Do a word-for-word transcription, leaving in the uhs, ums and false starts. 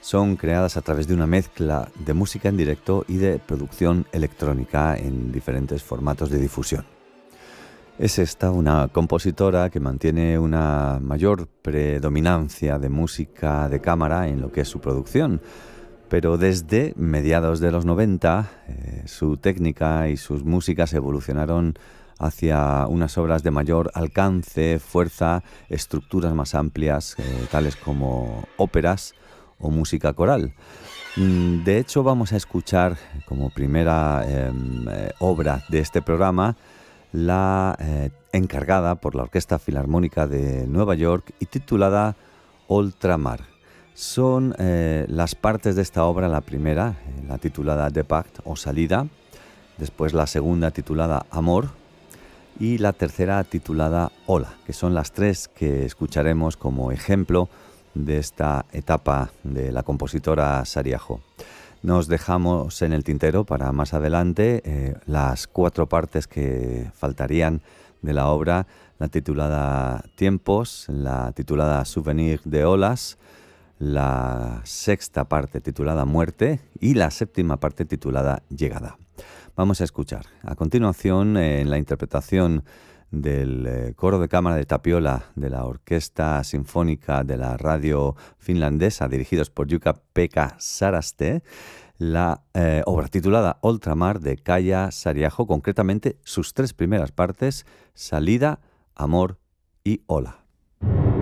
son creadas a través de una mezcla de música en directo y de producción electrónica en diferentes formatos de difusión. Es esta una compositora que mantiene una mayor predominancia de música de cámara en lo que es su producción, pero desde mediados de los noventa eh, su técnica y sus músicas evolucionaron hacia unas obras de mayor alcance, fuerza, estructuras más amplias, eh, tales como óperas o música coral. De hecho, vamos a escuchar como primera eh, eh, obra de este programa la eh, encargada por la Orquesta Filarmónica de Nueva York y titulada Ultramar. Son eh, las partes de esta obra, la primera, eh, la titulada Depart o Salida, después la segunda titulada Amor y la tercera titulada Hola, que son las tres que escucharemos como ejemplo de esta etapa de la compositora Sariaho. Nos dejamos en el tintero para más adelante eh, las cuatro partes que faltarían de la obra, la titulada Tiempos, la titulada Souvenir de Olas, la sexta parte titulada Muerte y la séptima parte titulada Llegada. Vamos a escuchar a continuación eh, en la interpretación del eh, coro de cámara de Tapiola de la Orquesta Sinfónica de la Radio Finlandesa, dirigidos por Jukka-Pekka Saraste, la eh, obra titulada Ultramar de Kaija Sariaho, concretamente sus tres primeras partes, Salida, Amor y Hola.